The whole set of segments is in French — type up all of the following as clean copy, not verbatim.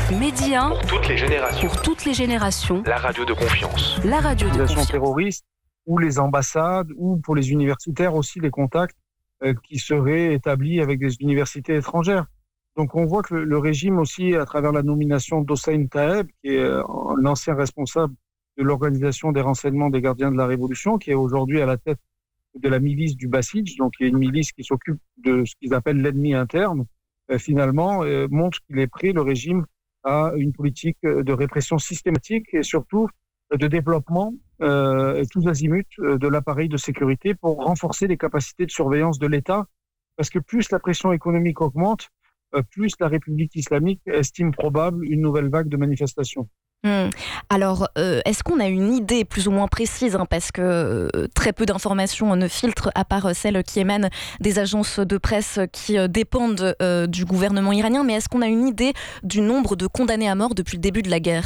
Midi 1, pour toutes les générations. pour toutes les générations, La radio de confiance. la radio de Organisations confiance. terroristes ou les ambassades ou pour les universitaires aussi les contacts qui seraient établis avec des universités étrangères. Donc on voit que le régime aussi, à travers la nomination d'Hossein Taeb, qui est un ancien responsable de l'organisation des renseignements des gardiens de la Révolution, qui est aujourd'hui à la tête de la milice du Basij, donc il y a une milice qui s'occupe de ce qu'ils appellent l'ennemi interne, finalement montre qu'il est prêt, le régime, à une politique de répression systématique et surtout de développement tous azimuts de l'appareil de sécurité pour renforcer les capacités de surveillance de l'État, parce que plus la pression économique augmente, plus la République islamique estime probable une nouvelle vague de manifestations. Alors, est-ce qu'on a une idée plus ou moins précise, parce que très peu d'informations ne filtrent, à part celles qui émanent des agences de presse qui dépendent du gouvernement iranien, mais est-ce qu'on a une idée du nombre de condamnés à mort depuis le début de la guerre ?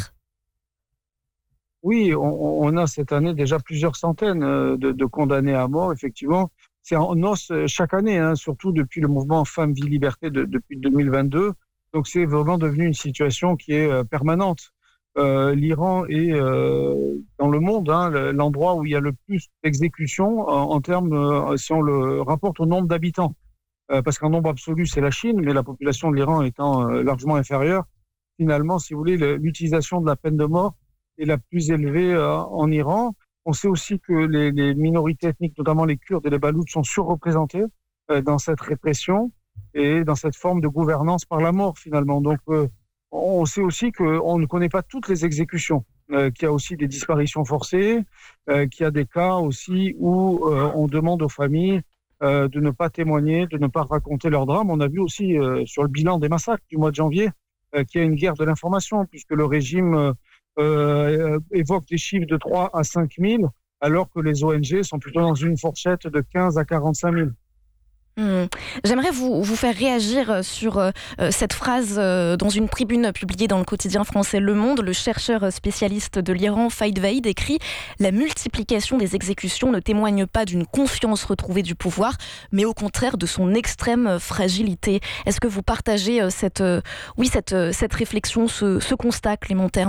Oui, on a cette année déjà plusieurs centaines de condamnés à mort, effectivement. C'est en hausse chaque année, surtout depuis le mouvement Femmes, Vie, Liberté depuis 2022. Donc c'est vraiment devenu une situation qui est permanente. L'Iran est dans le monde l'endroit où il y a le plus d'exécutions en termes, si on le rapporte au nombre d'habitants. Parce qu'en nombre absolu, c'est la Chine, mais la population de l'Iran étant largement inférieure, finalement, si vous voulez, l'utilisation de la peine de mort est la plus élevée en Iran. On sait aussi que les minorités ethniques, notamment les Kurdes et les Baloutches, sont surreprésentées dans cette répression et dans cette forme de gouvernance par la mort, finalement. Donc, on sait aussi qu'on ne connaît pas toutes les exécutions, qu'il y a aussi des disparitions forcées, qu'il y a des cas aussi où on demande aux familles de ne pas témoigner, de ne pas raconter leur drame. On a vu aussi sur le bilan des massacres du mois de janvier qu'il y a une guerre de l'information, puisque le régime évoque des chiffres de 3 à 5 000, alors que les ONG sont plutôt dans une fourchette de 15 à 45 000. J'aimerais vous faire réagir sur cette phrase dans une tribune publiée dans le quotidien français Le Monde. Le chercheur spécialiste de l'Iran, Faïd Vaïd, écrit « La multiplication des exécutions ne témoigne pas d'une confiance retrouvée du pouvoir, mais au contraire de son extrême fragilité ». Est-ce que vous partagez cette réflexion, ce constat, Clément Terme ?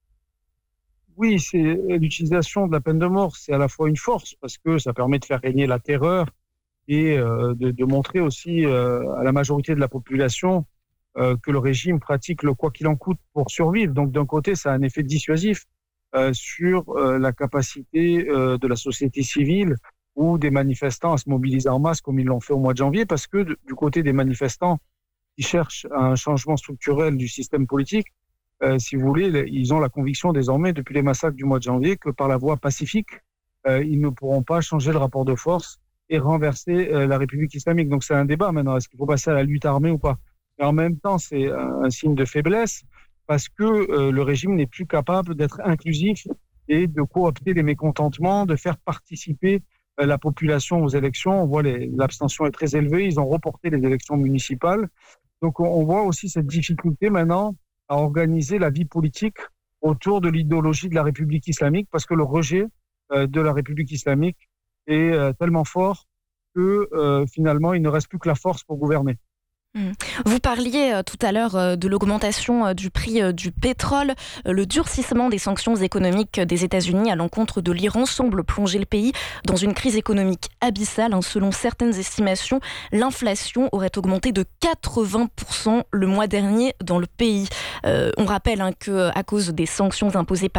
Oui, c'est l'utilisation de la peine de mort, c'est à la fois une force, parce que ça permet de faire régner la terreur, et de montrer aussi à la majorité de la population que le régime pratique le quoi qu'il en coûte pour survivre. Donc d'un côté, ça a un effet dissuasif sur la capacité de la société civile ou des manifestants à se mobiliser en masse comme ils l'ont fait au mois de janvier, parce que du côté des manifestants qui cherchent un changement structurel du système politique, si vous voulez, ils ont la conviction désormais depuis les massacres du mois de janvier que par la voie pacifique, ils ne pourront pas changer le rapport de force et renverser la République islamique. Donc c'est un débat maintenant, est-ce qu'il faut passer à la lutte armée ou pas ? Et en même temps, c'est un signe de faiblesse parce que le régime n'est plus capable d'être inclusif et de coopter les mécontentements, de faire participer la population aux élections. On voit l'abstention est très élevée, ils ont reporté les élections municipales. Donc on voit aussi cette difficulté maintenant à organiser la vie politique autour de l'idéologie de la République islamique parce que le rejet de la République islamique est tellement fort que finalement, il ne reste plus que la force pour gouverner. Vous parliez tout à l'heure de l'augmentation du prix du pétrole. Le durcissement des sanctions économiques des États-Unis à l'encontre de l'Iran semble plonger le pays dans une crise économique abyssale. Selon certaines estimations, l'inflation aurait augmenté de 80% le mois dernier dans le pays. On rappelle qu'à cause des sanctions imposées par